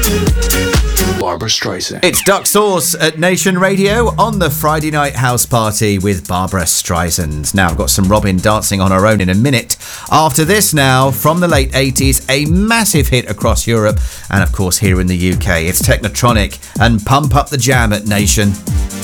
Barbra Streisand. It's Duck Sauce at Nation Radio on the Friday night house party with Barbra Streisand. Now, I've got some Robin dancing on her own in a minute. After this now, from the late 80s, a massive hit across Europe and, of course, here in the UK. It's Technotronic and Pump Up the Jam at Nation.